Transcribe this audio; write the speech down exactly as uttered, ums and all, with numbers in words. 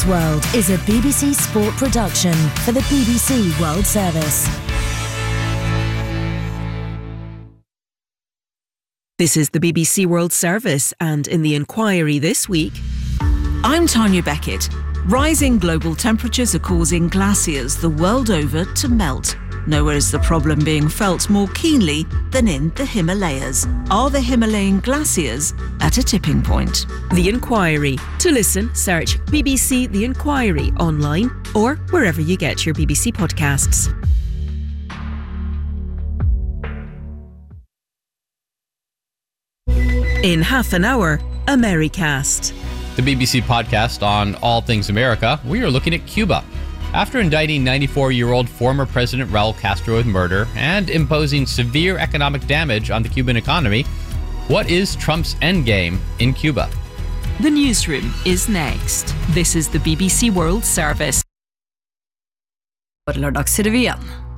Sports World is a B B C Sport production for the B B C World Service. This is the B B C World Service, and in the inquiry this week, I'm Tanya Beckett. Rising global temperatures are causing glaciers the world over to melt. Nowhere is the problem being felt more keenly than in the Himalayas. Are the Himalayan glaciers at a tipping point? The Inquiry. To listen, search B B C The Inquiry online or wherever you get your B B C podcasts. In half an hour, AmeriCast. The B B C podcast on all things America, we are looking at Cuba. After indicting ninety-four-year-old former President Raul Castro with murder and imposing severe economic damage on the Cuban economy, what is Trump's endgame in Cuba? The newsroom is next. This is the B B C World Service. Lørdagsrevyen.